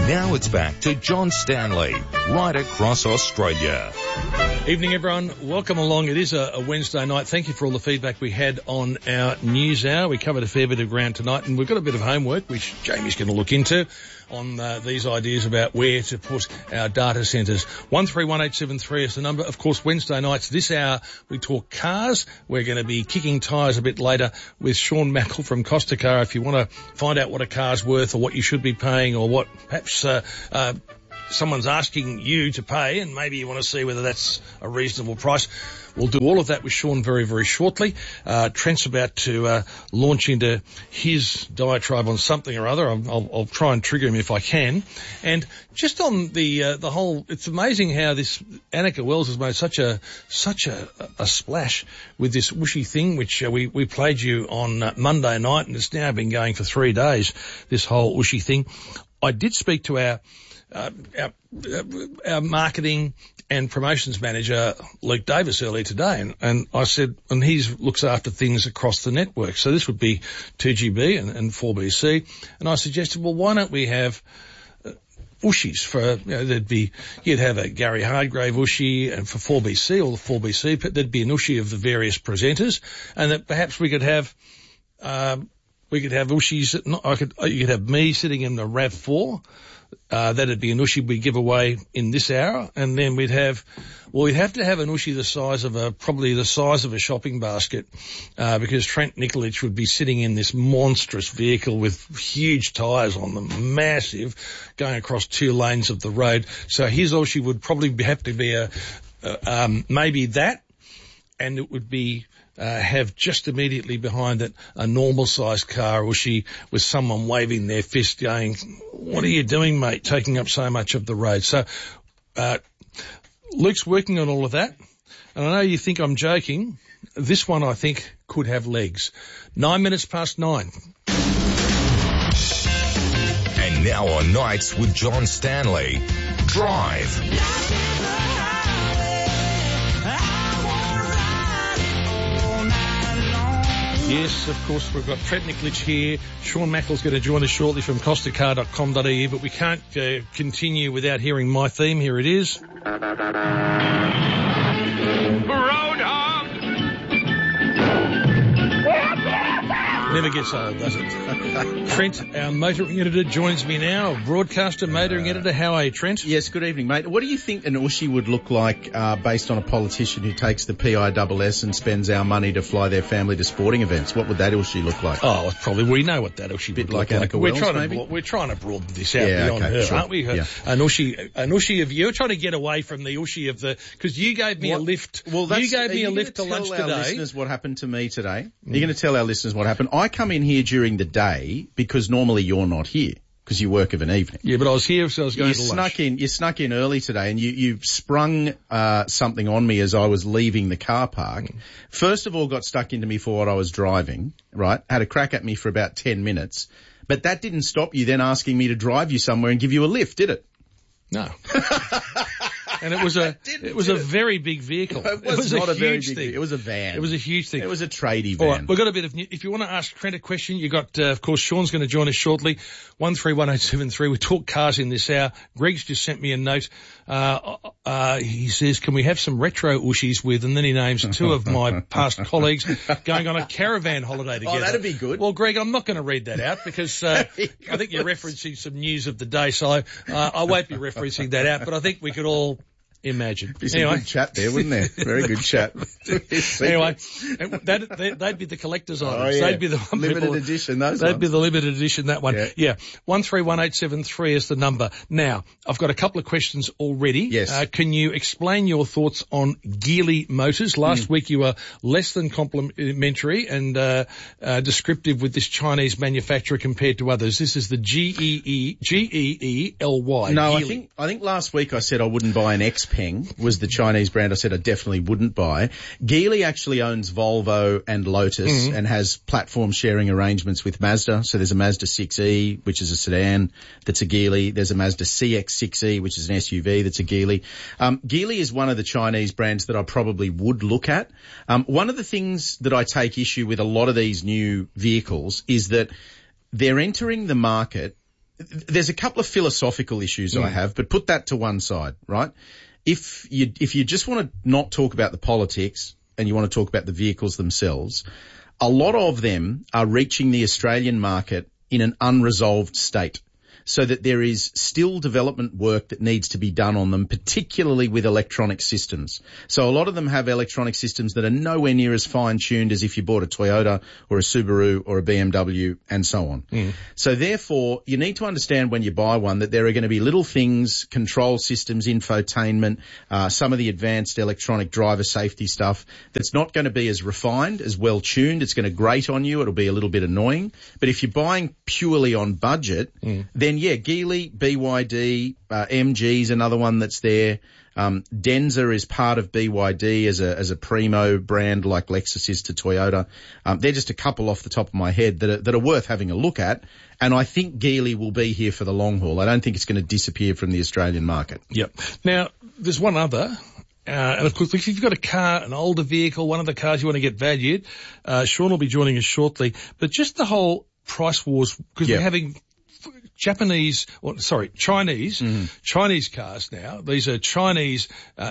Now it's back to John Stanley, right across Australia. Evening, everyone. Welcome along. It is a Wednesday night. Thank you for all the feedback we had on our news hour. We covered a fair bit of ground tonight, and we've got a bit of homework, which Jamie's going to look into, on these ideas about where to put our data centres. 131873 is the number. Of course, Wednesday nights, this hour, we talk cars. We're going to be kicking tyres a bit later with Sean Mackle from Costa Car. If you want to find out what a car's worth or what you should be paying or what perhaps someone's asking you to pay, and maybe you want to see whether that's a reasonable price. We'll do all of that with Sean very, very shortly. Trent's about to launch into his diatribe on something or other. I'll try and trigger him if I can. And just on the whole, it's amazing how this Annika Wells has made such a splash with this Whooshy thing, which we played you on Monday night, and it's now been going for 3 days, this whole Whooshy thing. I did speak to our marketing and promotions manager, Luke Davis, earlier today, and I said, and he looks after things across the network. So this would be 2GB and 4BC. And I suggested, well, why don't we have Whooshies for, you'd have a Gary Hardgrave Whooshie, and for 4BC or the 4BC, there'd be an Whooshie of the various presenters, and that perhaps we could have Whooshies. You could have me sitting in the RAV4. That'd be an Whooshie we give away in this hour, and then we'd have to have an Whooshie probably the size of a shopping basket, because Trent Nikolic would be sitting in this monstrous vehicle with huge tyres on them, massive, going across 2 lanes of the road. So his Whooshie would probably have to be maybe that, and it would be have just immediately behind it a normal-sized car Whooshie with someone waving their fist going, "What are you doing, mate, taking up so much of the road?" So Luke's working on all of that, and I know you think I'm joking. This one, I think, could have legs. 9 minutes past 9. And now on Nights with John Stanley, Drive. Yes, of course, we've got Trent Nikolic here. Sean Mackle's going to join us shortly from costacar.com.au, but we can't continue without hearing my theme. Here it is. Roadhog! Never gets old, does it? Trent, our motoring editor, joins me now. Broadcaster, motoring editor. How are you, Trent? Yes, good evening, mate. What do you think an Whooshie would look like based on a politician who takes the PISS and spends our money to fly their family to sporting events? What would that Whooshie look like? Oh, probably we know what that Whooshie would look like. Annika Wells, we're trying to broaden this out beyond her, sure. aren't we? Yeah. An Whooshie of you. We're trying to get away from the Whooshie of the, because you gave me a lift. Well, you gave me a lift to lunch today. Are you going to tell our listeners what happened to me today? Are you going to tell our listeners what happened? I come in here during the day because normally you're not here because you work of an evening. Yeah, but I was here, so I was going to lunch. You snuck in early today, and you sprung something on me as I was leaving the car park. First of all, got stuck into me for what I was driving, right? Had a crack at me for about 10 minutes. But that didn't stop you then asking me to drive you somewhere and give you a lift, did it? No. And it was a very big vehicle. It was not a very big thing. It was a van. It was a huge thing. It was a tradie van. All right, we've got a bit of if you want to ask Trent a question, you got, of course, Sean's going to join us shortly. 131873. We talk cars in this hour. Greg's just sent me a note. He says, can we have some retro Whooshies with, and then he names 2 of my past colleagues going on a caravan holiday together. Oh, that'd be good. Well, Greg, I'm not going to read that out because I think you're referencing some news of the day, so I won't be referencing that out, but I think we could all imagine. Be some good chat there, wouldn't there? Very good chat. Anyway, they'd be the collector's items. Oh, yeah. They'd be the limited edition, those They'd ones. be the limited edition, that one. Yeah. 131873 is the number. Now, I've got a couple of questions already. Yes. Can you explain your thoughts on Geely Motors? Last week you were less than complimentary and descriptive with this Chinese manufacturer compared to others. This is the Geely. No, Geely. I think last week I said I wouldn't buy an XPeng, was the Chinese brand I said I definitely wouldn't buy. Geely actually owns Volvo and Lotus and has platform sharing arrangements with Mazda. So there's a Mazda 6e, which is a sedan, that's a Geely. There's a Mazda CX-6e, which is an SUV, that's a Geely. Geely is one of the Chinese brands that I probably would look at. One of the things that I take issue with a lot of these new vehicles is that they're entering the market there's a couple of philosophical issues I have, but put that to one side, right? If you just want to not talk about the politics and you want to talk about the vehicles themselves, a lot of them are reaching the Australian market in an unresolved state, so that there is still development work that needs to be done on them, particularly with electronic systems. So a lot of them have electronic systems that are nowhere near as fine-tuned as if you bought a Toyota or a Subaru or a BMW and so on. So therefore, you need to understand when you buy one that there are going to be little things, control systems, infotainment, some of the advanced electronic driver safety stuff that's not going to be as refined, as well-tuned. It's going to grate on you. It'll be a little bit annoying. But if you're buying purely on budget, then yeah, Geely, BYD, MG's another one that's there. Denza is part of BYD as a primo brand like Lexus is to Toyota. They're just a couple off the top of my head that are worth having a look at. And I think Geely will be here for the long haul. I don't think it's going to disappear from the Australian market. Yep. Now, there's one other. And of course, if you've got a car, an older vehicle, one of the cars you want to get valued, Sean will be joining us shortly. But just the whole price wars, because we're having Chinese cars now. These are Chinese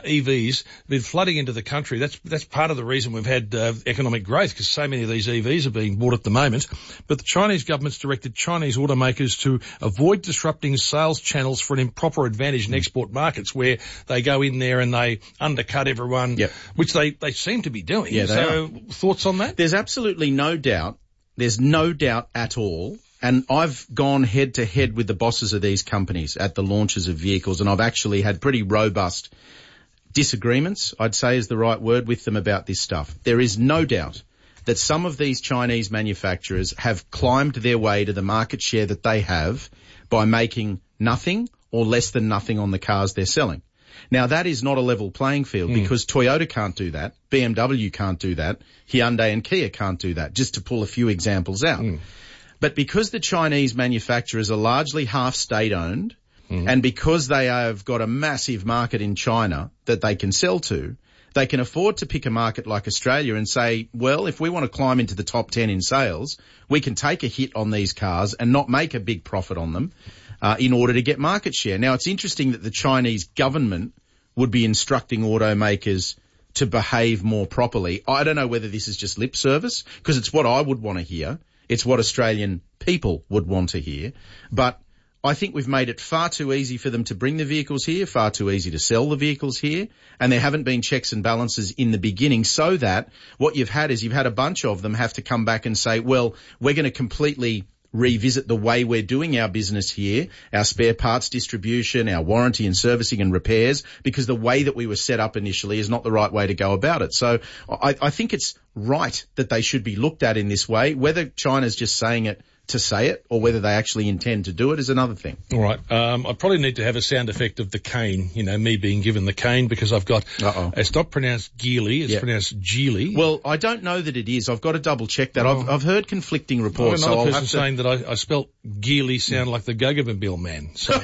EVs been flooding into the country. That's part of the reason we've had economic growth, because so many of these EVs are being bought at the moment. But the Chinese government's directed Chinese automakers to avoid disrupting sales channels for an improper advantage in export markets, where they go in there and they undercut everyone, which they seem to be doing. Yeah, so thoughts on that? There's absolutely no doubt. There's no doubt at all. And I've gone head to head with the bosses of these companies at the launches of vehicles, and I've actually had pretty robust disagreements, I'd say is the right word, with them about this stuff. There is no doubt that some of these Chinese manufacturers have climbed their way to the market share that they have by making nothing or less than nothing on the cars they're selling. Now, that is not a level playing field, because Toyota can't do that, BMW can't do that, Hyundai and Kia can't do that, just to pull a few examples out. But because the Chinese manufacturers are largely half state-owned, and because they have got a massive market in China that they can sell to, they can afford to pick a market like Australia and say, well, if we want to climb into the top 10 in sales, we can take a hit on these cars and not make a big profit on them in order to get market share. Now, it's interesting that the Chinese government would be instructing automakers to behave more properly. I don't know whether this is just lip service, because it's what I would want to hear. It's what Australian people would want to hear. But I think we've made it far too easy for them to bring the vehicles here, far too easy to sell the vehicles here, and there haven't been checks and balances in the beginning, so that what you've had is you've had a bunch of them have to come back and say, well, we're going to completely revisit the way we're doing our business here, our spare parts distribution, our warranty and servicing and repairs, because the way that we were set up initially is not the right way to go about it. So I think it's right that they should be looked at in this way. Whether China's just saying it to say it or whether they actually intend to do it is another thing. All right. I probably need to have a sound effect of the cane, me being given the cane, because I've got, it's not pronounced Geely, it's pronounced Geely. Well, I don't know that it is. I've got to double check that. I've heard conflicting reports. Another person saying that I spelt Geely sound like the Guggenbill man. So,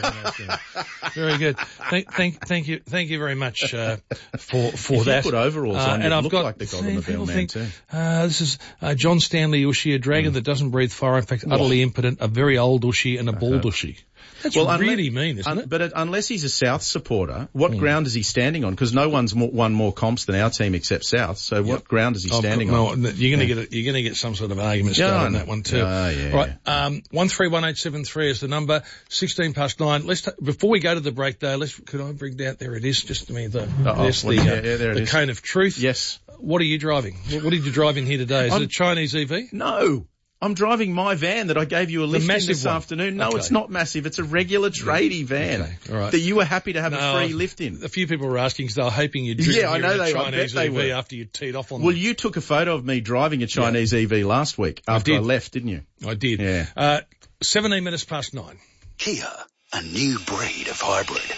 very good. Thank you very much, for if that. You put overalls on, and you I've look got, like the Guggenbill man too. This is, John Stanley Ushi, a dragon that doesn't breathe fire. In fact, utterly impotent, a very old Ushi and a bald Ushi. That's really mean, isn't it? But unless he's a South supporter, what ground is he standing on? Because no one's won more comps than our team except South. So what ground is he standing on? You're going to get some sort of argument started on that one too. Right. 131873 is the number. 9:16. Before we go to the break though, could I bring down, there it is, just to me, the cone of truth. Yes. What are you driving? What did you drive in here today? Is it a Chinese EV? No. I'm driving my van that I gave you a lift in this afternoon. No, it's not massive. It's a regular tradie van that you were happy to have a free lift in. A few people were asking because they were hoping you'd drink a Chinese EV after you teed off on them. Well, you took a photo of me driving a Chinese EV last week after I left, didn't you? I did. Yeah. 17 minutes past 9. Kia, a new breed of hybrid.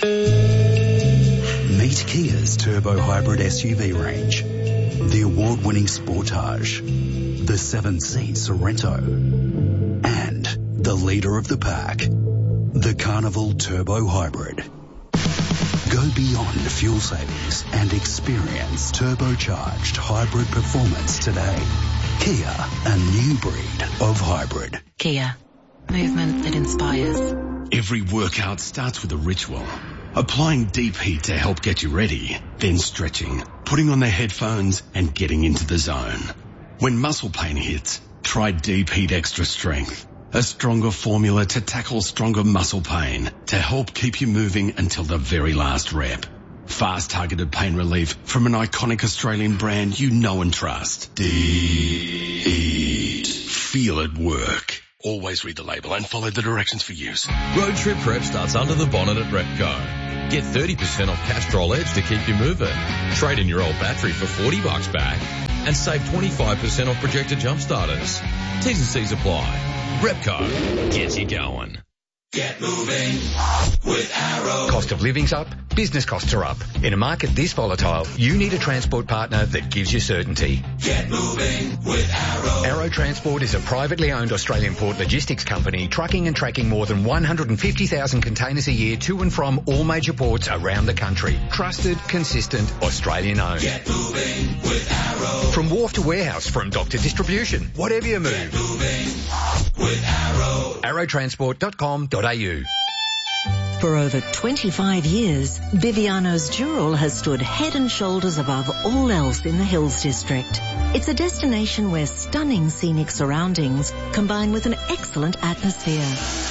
Meet Kia's turbo hybrid SUV range. The award-winning Sportage, the 7-seat Sorento, and the leader of the pack, the Carnival Turbo Hybrid. Go beyond fuel savings and experience turbocharged hybrid performance today. Kia, a new breed of hybrid. Kia, movement that inspires. Every workout starts with a ritual. Applying deep heat to help get you ready, then stretching, putting on the headphones and getting into the zone. When muscle pain hits, try Deep Heat Extra Strength, a stronger formula to tackle stronger muscle pain to help keep you moving until the very last rep. Fast targeted pain relief from an iconic Australian brand you know and trust. Deep Heat. Feel it work. Always read the label and follow the directions for use. Road trip prep starts under the bonnet at Repco. Get 30% off Castrol Edge to keep you moving. Trade in your old battery for $40 back and save 25% off projector jump starters. T's and C's apply. Repco gets you going. Get moving with Arrow. Cost of living's up, business costs are up. In a market this volatile, you need a transport partner that gives you certainty. Get moving with Arrow. Arrow Transport is a privately owned Australian port logistics company trucking and tracking more than 150,000 containers a year to and from all major ports around the country. Trusted, consistent, Australian owned. Get moving with Arrow. From wharf to warehouse, from dock to distribution, whatever you move. Get moving with Arrow. Arrowtransport.com.au. For over 25 years, Viviano's Dural has stood head and shoulders above all else in the Hills District. It's a destination where stunning scenic surroundings combine with an excellent atmosphere,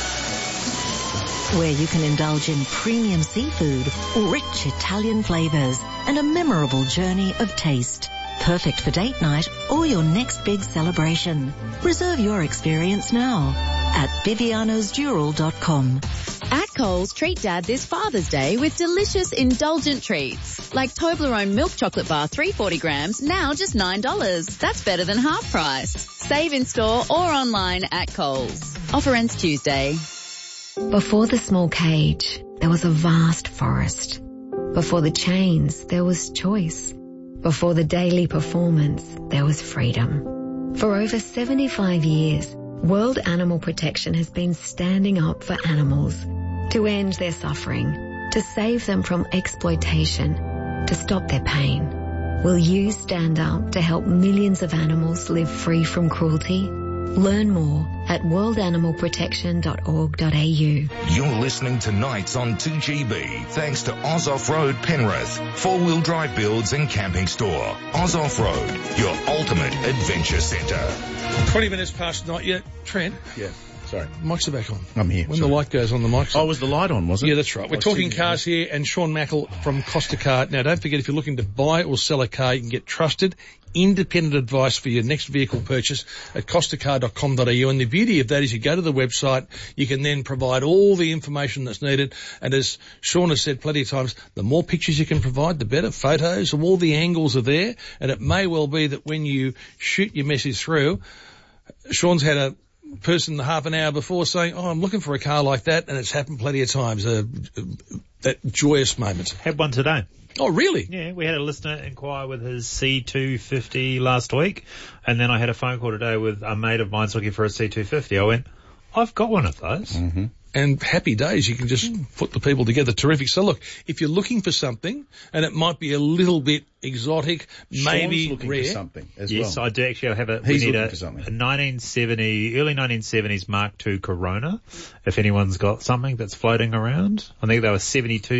where you can indulge in premium seafood, rich Italian flavours, and a memorable journey of taste. Perfect for date night or your next big celebration. Reserve your experience now at vivianosdural.com. At Coles, treat Dad this Father's Day with delicious, indulgent treats. Like Toblerone milk chocolate bar, 340 grams, now just $9. That's better than half price. Save in store or online at Coles. Offer ends Tuesday. Before the small cage, there was a vast forest. Before the chains, there was choice. Before the daily performance, there was freedom. For over 75 years, World Animal Protection has been standing up for animals to end their suffering, to save them from exploitation, to stop their pain. Will you stand up to help millions of animals live free from cruelty? Learn more at worldanimalprotection.org.au. You're listening to Nights on 2GB, thanks to Oz Off-Road Penrith, four-wheel drive builds and camping store. Oz Off-Road, your ultimate adventure centre. 20 minutes past night. Yeah, Trent. Yeah. Sorry. Mics are back on. I'm here. When the light goes on, the mics on. Oh, was the light on, was it? Yeah, that's right. We're talking cars here, and Sean Mackle from Costa Car. Now, don't forget, if you're looking to buy or sell a car, you can get trusted, independent advice for your next vehicle purchase at costacar.com.au. And the beauty of that is you go to the website, you can then provide all the information that's needed. And as Sean has said plenty of times, the more pictures you can provide, the better. Photos, all the angles are there. And it may well be that when you shoot your message through, Sean's had a person half an hour before saying, oh, I'm looking for a car like that, and it's happened plenty of times, that joyous moment. Had one today. Oh, really? Yeah, we had a listener inquire with his C250 last week, and then I had a phone call today with a mate of mine's looking for a C250. I went, I've got one of those. Mm-hmm. And happy days, you can just put the people together. Terrific. So look, if you're looking for something, and it might be a little bit exotic, maybe Sean's looking rare. for something as yes, well. I do actually have a, He's we need looking a for something. 1970, early 1970s Mark II Corona, if anyone's got something that's floating around. I think they were 72,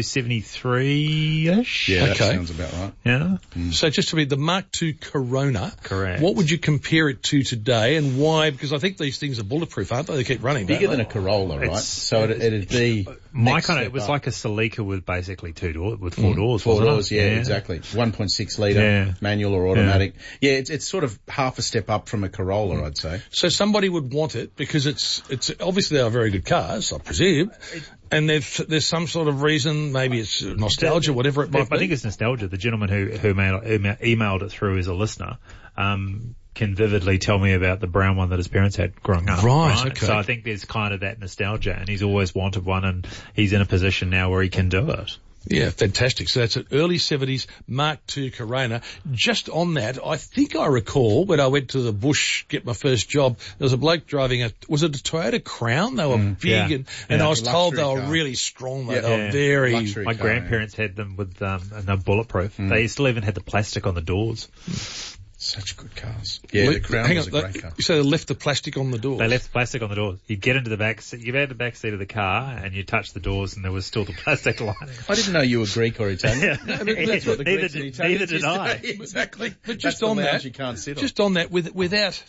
73-ish. Yeah, that Okay. sounds about right. Yeah. So just to be the Mark II Corona. Correct. What would you compare it to today, and why? Because I think these things are bulletproof, aren't they? They keep running. Bigger don't than they? a Corolla, right? It's- So it'd be My next kind of, step it was up. like a Celica with basically four doors. Four wasn't it? doors, yeah, exactly. 1.6 litre, Yeah. manual or automatic. Yeah, it's sort of half a step up from a Corolla, I'd say. So somebody would want it because it's obviously they are very good cars, I presume, and there's some sort of reason, maybe it's nostalgia, whatever it might be. I think it's nostalgia. The gentleman who emailed it through as a listener, can vividly tell me about the brown one that his parents had growing up. Right, okay. So I think there's kind of that nostalgia, and he's always wanted one, and he's in a position now where he can do it. Yeah, fantastic. So that's an early 70s Mark II Corona. Just on that, I think I recall when I went to the bush, get my first job, there was a bloke driving was it a Toyota Crown? They were big yeah. and I was told they Luxury were car. really strong. They Yeah. were very... Luxury My car, grandparents had them with and they're bulletproof. They still even had the plastic on the doors. Such good cars. Yeah, the Crown was a great car. So they left the plastic on the doors? They left the plastic on the doors. You get into the back seat, you get the back seat of the car, and you touch the doors, and there was still the plastic lining. I didn't know you were Greek or Italian. No, but that's what the Greeks and Italians neither did I. Exactly. But just on that, you can't sit on. Just on that, without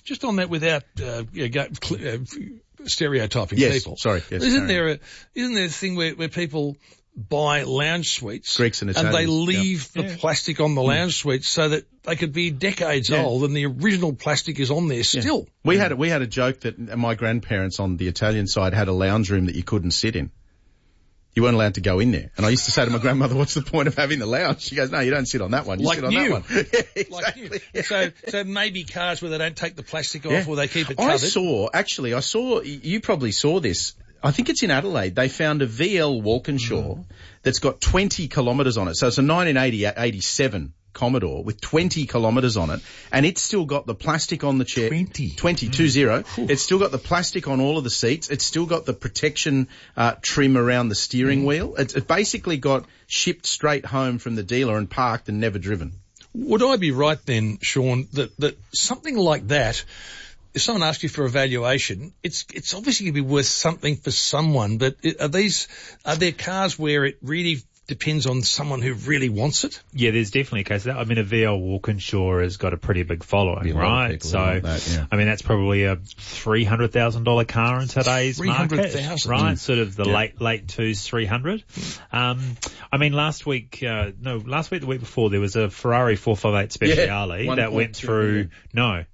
stereotyping people. Sorry. Yes, isn't there a thing where people buy lounge suites, Greeks and Italians, they leave the plastic on the lounge suites so that they could be decades old and the original plastic is on there still. We had a joke that my grandparents on the Italian side had a lounge room that you couldn't sit in. You weren't allowed to go in there. And I used to say to my grandmother, what's the point of having the lounge? She goes, no, you don't sit on that one. You sit on that one. Exactly. Like new. So maybe cars where they don't take the plastic off or they keep it covered. I saw, you probably saw this. I think it's in Adelaide. They found a VL Walkinshaw that's got 20 kilometres on it. So it's a 1987 Commodore with 20 kilometres on it, and it's still got the plastic on the chair. 20. It's still got the plastic on all of the seats. It's still got the protection trim around the steering wheel. It's basically got shipped straight home from the dealer and parked and never driven. Would I be right then, Sean, that something like that, if someone asks you for a valuation, it's obviously going to be worth something for someone, but are there cars where it really depends on someone who really wants it? Yeah, there's definitely a case of that. I mean, a VL Walkinshaw has got a pretty big following, right? So, I mean, that's probably a $300,000 car in today's market, right? Sort of the late twos, 300. I mean, the week before, there was a Ferrari 458 Speciale that went through, more?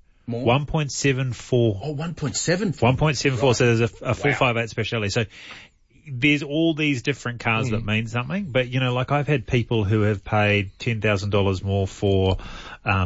1.74. Oh, 1.74. 1.74. So there's a 458 Speciale. So there's all these different cars that mean something. But, you know, like I've had people who have paid $10,000 more for, a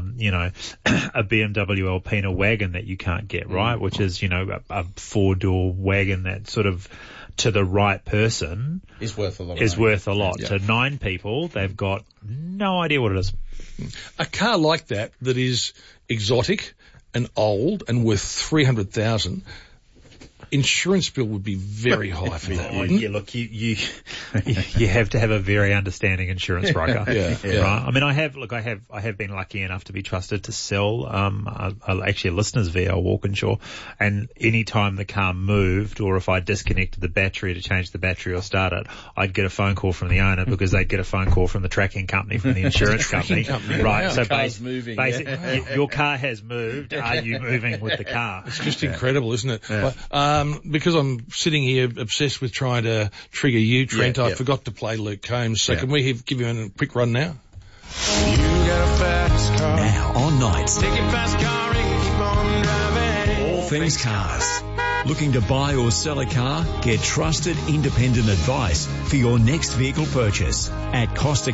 BMW Alpina wagon that you can't get, right? Which is, a four-door wagon that sort of, to the right person, is worth a lot. Yeah. To 9 people, they've got no idea what it is. A car like that is exotic and old and worth $300,000, insurance bill would be very high for that. Yeah, look, you have to have a very understanding insurance broker. Right? I mean, I have been lucky enough to be trusted to sell, actually a listener's VL Walkinshaw, and any time the car moved or if I disconnected the battery to change the battery or start it, I'd get a phone call from the owner because they'd get a phone call from the tracking company, from the insurance company. Right. So basically, your car has moved. Are you moving with the car? It's just incredible, isn't it? Yeah. Because I'm sitting here obsessed with trying to trigger you, Trent, I forgot to play Luke Combs. So can we give you a quick run now? You got a fast car. Now on Nights. Take your fast car and keep on driving. All things cars. Looking to buy or sell a car? Get trusted independent advice for your next vehicle purchase at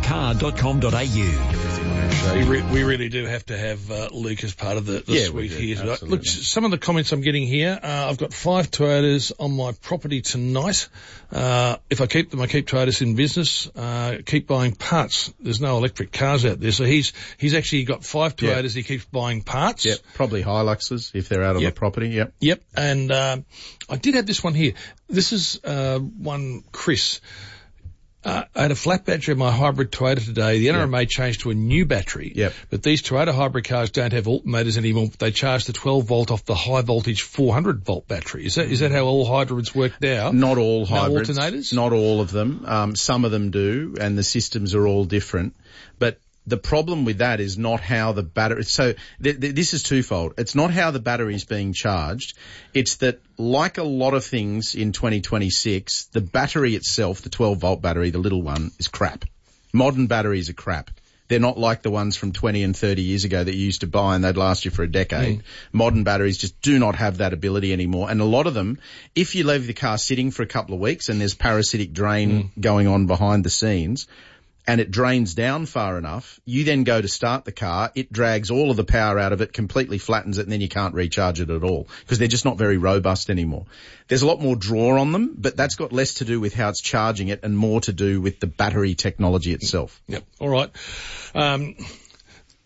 costacar.com.au. We really do have to have Luke as part of the suite here. Look, some of the comments I'm getting here, I've got 5 Toyotas on my property tonight. If I keep them, I keep Toyotas in business. Keep buying parts. There's no electric cars out there. So he's actually got 5 Toyotas. He keeps buying parts. Yep. Probably Hiluxes if they're out of the property. Yep. Yep. And I did have this one here. This is one Chris. I had a flat battery in my hybrid Toyota today. The NRMA changed to a new battery. Yep. But these Toyota hybrid cars don't have alternators anymore. They charge the 12 volt off the high voltage 400 volt battery. Is that how all hybrids work now? Not all hybrids. No alternators? Not all of them. Some of them do, and the systems are all different. But the problem with that is not how the battery... So this is twofold. It's not how the battery is being charged. It's that, like a lot of things in 2026, the battery itself, the 12-volt battery, the little one, is crap. Modern batteries are crap. They're not like the ones from 20 and 30 years ago that you used to buy and they'd last you for a decade. Modern batteries just do not have that ability anymore. And a lot of them, if you leave the car sitting for a couple of weeks and there's parasitic drain going on behind the scenes, and it drains down far enough, you then go to start the car, it drags all of the power out of it, completely flattens it, and then you can't recharge it at all because they're just not very robust anymore. There's a lot more draw on them, but that's got less to do with how it's charging it and more to do with the battery technology itself. Yep. All right.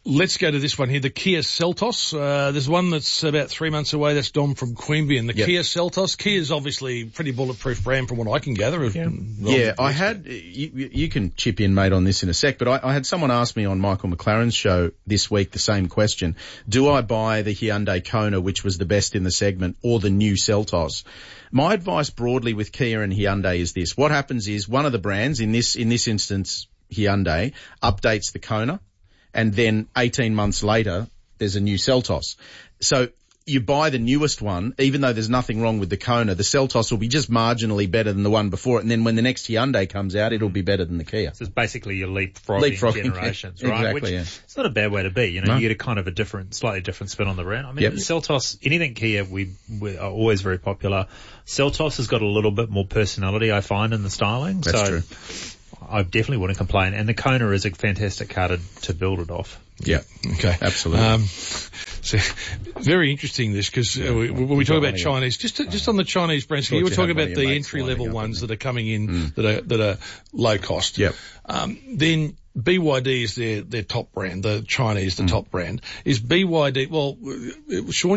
Let's go to this one here, the Kia Seltos. There's one that's about 3 months away. That's Dom from Queanbeyan. The Kia Seltos. Kia's obviously a pretty bulletproof brand from what I can gather. Yeah, I had, you can chip in, mate, on this in a sec, but I had someone ask me on Michael McLaren's show this week the same question. Do I buy the Hyundai Kona, which was the best in the segment, or the new Seltos? My advice broadly with Kia and Hyundai is this. What happens is one of the brands, in this instance, Hyundai, updates the Kona, and then 18 months later, there's a new Seltos. So you buy the newest one, even though there's nothing wrong with the Kona, the Seltos will be just marginally better than the one before it. And then when the next Hyundai comes out, it'll be better than the Kia. So it's basically your leapfrogging generations, right? Exactly, It's not a bad way to be. You get a kind of slightly different spin on the brand. I mean, Seltos, anything Kia, we are always very popular. Seltos has got a little bit more personality, I find, in the styling. That's true. I definitely wouldn't complain. And the Kona is a fantastic car to build it off. Yeah. Okay. Absolutely. So very interesting this, because when we talk about Chinese, just on the Chinese brands, you were talking about the entry level ones that are coming in that are low cost. Yep. Then BYD is their top brand, the Chinese, the top brand. Is BYD, well, Sean,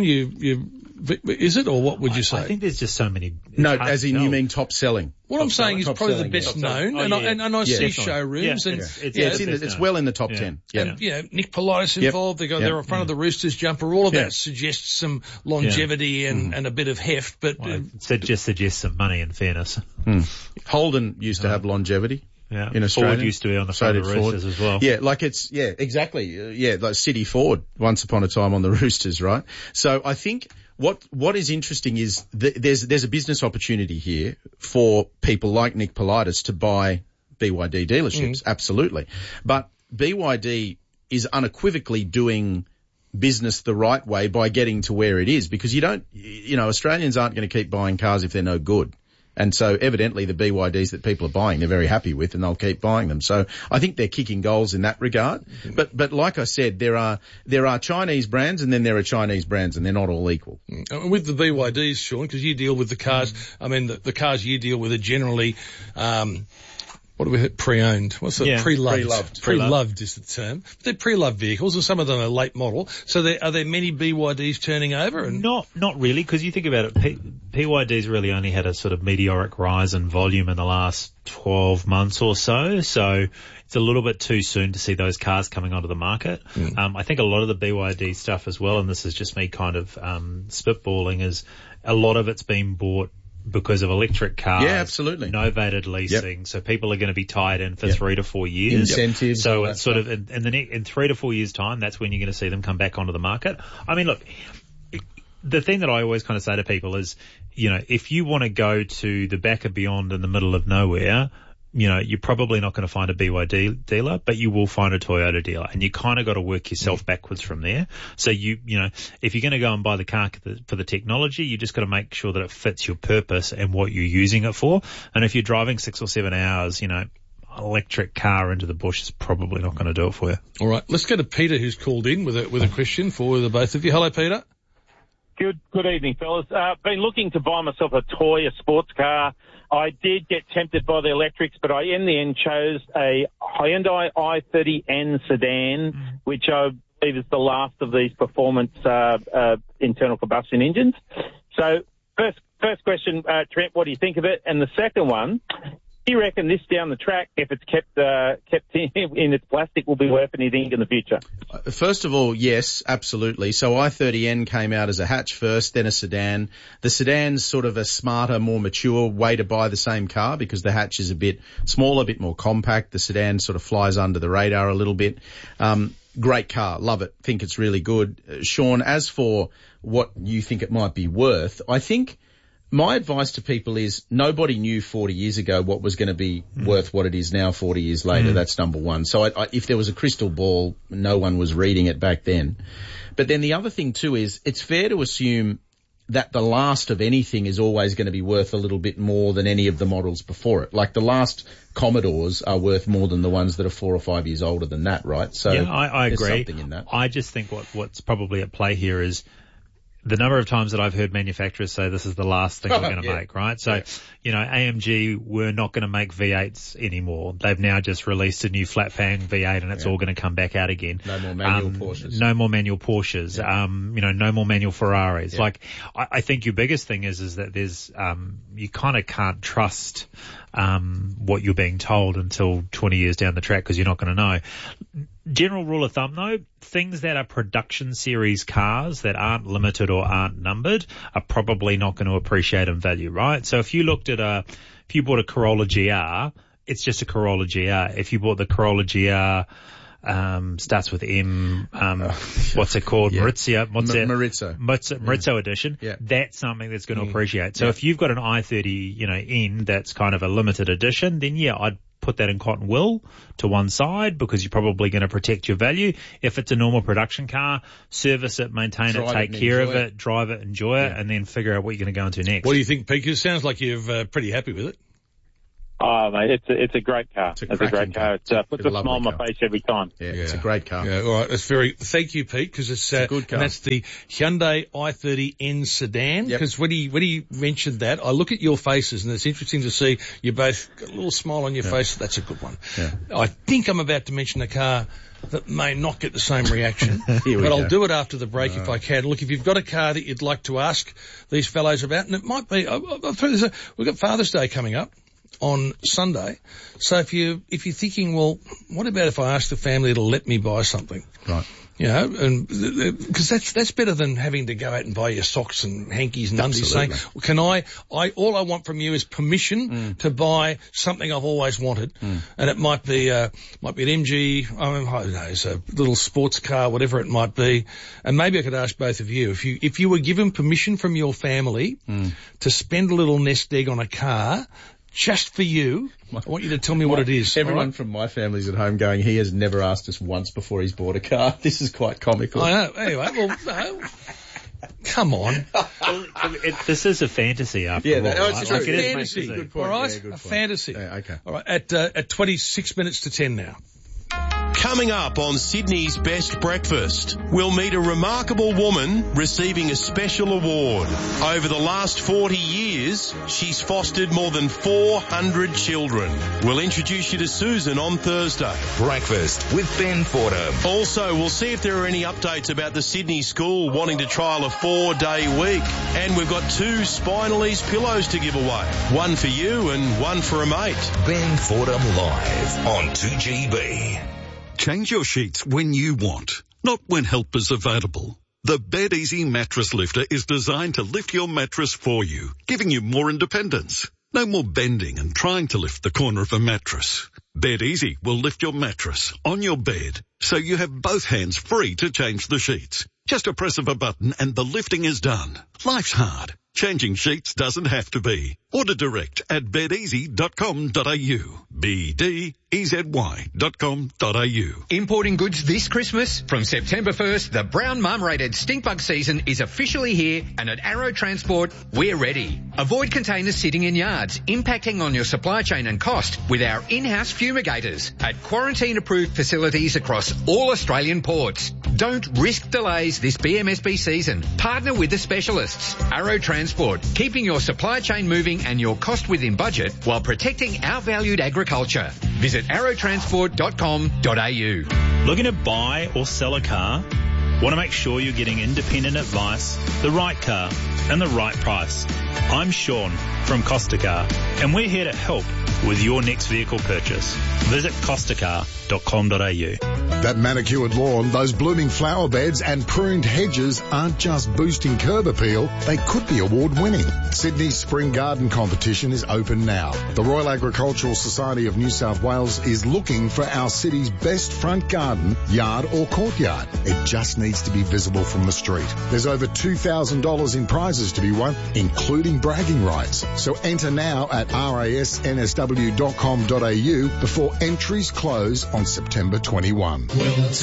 is it, or what would you say? I think there's just so many. No, as in you mean top selling. What I'm saying is probably the best known, and I see showrooms, and it's well in the top 10. Yeah. And, Nick Politis involved. They're in front of the Roosters jumper. All of that suggests some longevity and a bit of heft, but it just suggests some money. In fairness, Holden used to have longevity. Yeah. In Australia. Ford used to be on the front of the Roosters as well. Yeah, like exactly. Like City Ford once upon a time on the Roosters, right? So I think what is interesting is there's a business opportunity here for people like Nick Politis to buy BYD dealerships, absolutely. But BYD is unequivocally doing business the right way by getting to where it is, because Australians aren't going to keep buying cars if they're no good. And so evidently the BYDs that people are buying, they're very happy with, and they'll keep buying them. So I think they're kicking goals in that regard. But like I said, there are Chinese brands, and then there are Chinese brands, and they're not all equal. With the BYDs, Sean, because you deal with the cars, I mean, the cars you deal with are generally, what do we hit? Pre-owned. What's the pre-loved? Pre-loved is the term. They're pre-loved vehicles, and some of them are late model. So are there many BYDs turning over? Not really, because you think about it, BYD's really only had a sort of meteoric rise in volume in the last 12 months or so. So it's a little bit too soon to see those cars coming onto the market. I think a lot of the BYD stuff as well, and this is just me kind of spitballing, is a lot of it's been bought because of electric cars. Yeah, absolutely. Novated leasing. Yep. So people are going to be tied in for 3 to 4 years. Incentives. So it's sort of in 3 to 4 years time, that's when you're going to see them come back onto the market. I mean, look, the thing that I always kind of say to people is, if you want to go to the back of beyond in the middle of nowhere, you're probably not going to find a BYD dealer, but you will find a Toyota dealer, and you kind of got to work yourself backwards from there. So if you're going to go and buy the car for the technology, you just got to make sure that it fits your purpose and what you're using it for. And if you're driving 6 or 7 hours, electric car into the bush is probably not going to do it for you. All right, let's go to Peter, who's called in with a question for the both of you. Hello, Peter. Good evening, fellas. Been looking to buy myself a sports car. I did get tempted by the electrics, but I in the end chose a Hyundai i30N sedan, which I believe is the last of these performance internal combustion engines. So first question, Trent, what do you think of it? And the second one, do you reckon this down the track, if it's kept in its plastic, will be worth anything in the future? First of all, yes, absolutely. So i30N came out as a hatch first, then a sedan. The sedan's sort of a smarter, more mature way to buy the same car, because the hatch is a bit smaller, a bit more compact. The sedan sort of flies under the radar a little bit. Great car. Love it. Think it's really good. Sean, as for what you think it might be worth, I think my advice to people is nobody knew 40 years ago what was going to be worth what it is now 40 years later. That's number one. So if there was a crystal ball, no one was reading it back then. But then the other thing too is it's fair to assume that the last of anything is always going to be worth a little bit more than any of the models before it. Like the last Commodores are worth more than the ones that are 4 or 5 years older than that, right? So yeah, I agree. Something in that. I just think what's probably at play here is the number of times that I've heard manufacturers say this is the last thing we're going to make, right? So, AMG were not going to make V8s anymore. They've now just released a new flat fan V8 and it's all going to come back out again. No more manual Porsches. No more manual Porsches. Yeah. No more manual Ferraris. Yeah. Like, I think your biggest thing is that there's, you kind of can't trust, what you're being told until 20 years down the track because you're not going to know. General rule of thumb though, things that are production series cars that aren't limited or aren't numbered are probably not going to appreciate in value, right? So if you bought a Corolla GR, it's just a Corolla GR. If you bought the Corolla GR, starts with M, what's it called? Yeah. Maurizzo edition. Yeah. That's something that's going to appreciate. So if you've got an i30, N that's kind of a limited edition, then I'd put that in cotton wool to one side because you're probably going to protect your value. If it's a normal production car, service it, maintain it, take care of it, drive it, enjoy it, and then figure out what you're going to go into next. What do you think, Pete? It sounds like you're pretty happy with it. Oh, mate, it's a great car. It's a great car. It puts a smile on my face every time. Yeah, it's a great car. Yeah, all right. Thank you, Pete, because it's a good car. And that's the Hyundai i30N sedan. Because when he mentioned that, I look at your faces and it's interesting to see you both got a little smile on your face. That's a good one. Yeah. I think I'm about to mention a car that may not get the same reaction, but I'll do it after the break if I can. Look, if you've got a car that you'd like to ask these fellows about, and it might be, I'll throw this, we've got Father's Day coming up on Sunday. So if you're thinking, well, what about if I ask the family to let me buy something? Right. And because that's better than having to go out and buy your socks and hankies and undies saying, well, can all I want from you is permission to buy something I've always wanted. And it might be an MG, I don't know, it's a little sports car, whatever it might be. And maybe I could ask both of you, if you were given permission from your family to spend a little nest egg on a car, just for you, I want you to tell me what it is. Everyone from my family's at home going, he has never asked us once before he's bought a car. This is quite comical. I know. Anyway, well, come on. This is a fantasy after all. It's a fantasy. Good point. All right? Yeah, good point. Fantasy. Yeah, okay. All right, at 26 minutes to 10 now. Coming up on Sydney's Best Breakfast, we'll meet a remarkable woman receiving a special award. Over the last 40 years, she's fostered more than 400 children. We'll introduce you to Susan on Thursday. Breakfast with Ben Fordham. Also, we'll see if there are any updates about the Sydney school wanting to trial a 4-day week. And we've got 2 Spinalese pillows to give away. One for you and one for a mate. Ben Fordham live on 2GB. Change your sheets when you want, not when help is available. The BedEasy Mattress Lifter is designed to lift your mattress for you, giving you more independence. No more bending and trying to lift the corner of a mattress. BedEasy will lift your mattress on your bed, so you have both hands free to change the sheets. Just a press of a button and the lifting is done. Life's hard. Changing sheets doesn't have to be. Order direct at bedeasy.com.au. BDEZY.com.au. Importing goods this Christmas? From September 1st, the brown mum-rated stinkbug season is officially here, and at Arrow Transport, we're ready. Avoid containers sitting in yards, impacting on your supply chain and cost with our in-house fumigators at quarantine-approved facilities across all Australian ports. Don't risk delays this BMSB season. Partner with the specialists. Arrow Transport, keeping your supply chain moving and your cost within budget while protecting our valued agriculture. Visit arrowtransport.com.au. Looking to buy or sell a car? Want to make sure you're getting independent advice, the right car, and the right price? I'm Sean from Costacar, and we're here to help with your next vehicle purchase. Visit costacar.com.au. That manicured lawn, those blooming flower beds and pruned hedges aren't just boosting curb appeal, they could be award-winning. Sydney's Spring Garden Competition is open now. The Royal Agricultural Society of New South Wales is looking for our city's best front garden, yard or courtyard. It just needs to be visible from the street. There's over $2,000 in prizes to be won, including bragging rights. So enter now at rasnsw.com.au before entries close on September 21.